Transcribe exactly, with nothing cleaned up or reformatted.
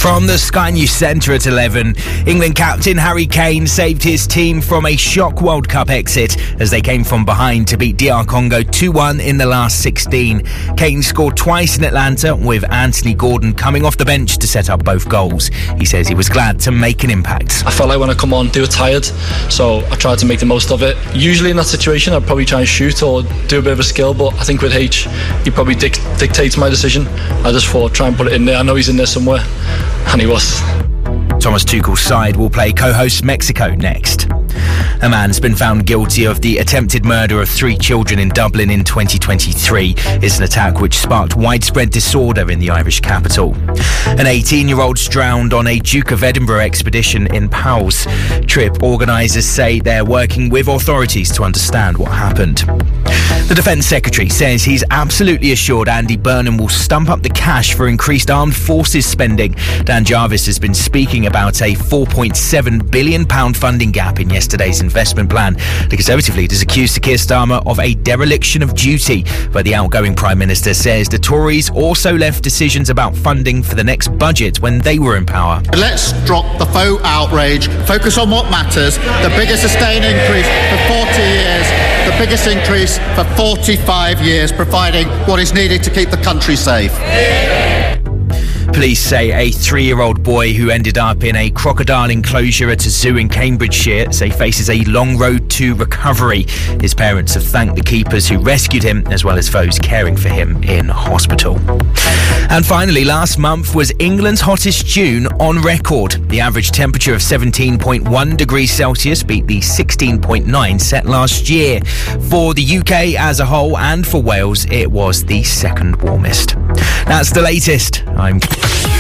From the Sky News Centre at eleven, England captain Harry Kane saved his team from a shock World Cup exit as they came from behind to beat D R Congo two one in the last sixteen. Kane scored twice in Atlanta, with Anthony Gordon coming off the bench to set up both goals. He says he was glad to make an impact. I felt like when I come on, they were tired, so I tried to make the most of it. Usually in that situation, I'd probably try and shoot or do a bit of a skill, but I think with H, he probably dic- dictates my decision. I just thought, try and put it in there. I know he's in there somewhere. And he was. Thomas Tuchel's side will play co-host Mexico next. A man's been found guilty of the attempted murder of three children in Dublin in twenty twenty-three. It's an attack which sparked widespread disorder in the Irish capital. An eighteen-year-old's drowned on a Duke of Edinburgh expedition in Powys. Trip organisers say they're working with authorities to understand what happened. The Defence Secretary says he's absolutely assured Andy Burnham will stump up the cash for increased armed forces spending. Dan Jarvis has been speaking about a four point seven billion pounds funding gap in yesterday's investment plan. The Conservative leaders accused Keir Starmer of a dereliction of duty, but the outgoing Prime Minister says the Tories also left decisions about funding for the next budget when they were in power. Let's drop the faux outrage, focus on what matters. The biggest sustained increase for forty years, the biggest increase for forty-five years, providing what is needed to keep the country safe. Police say a three-year-old boy who ended up in a crocodile enclosure at a zoo in Cambridgeshire say faces a long road to recovery. His parents have thanked the keepers who rescued him, as well as those caring for him in hospital. And finally, last month was England's hottest June on record. The average temperature of seventeen point one degrees Celsius beat the sixteen point nine set last year. For the U K as a whole and for Wales, it was the second warmest. That's the latest. I'm...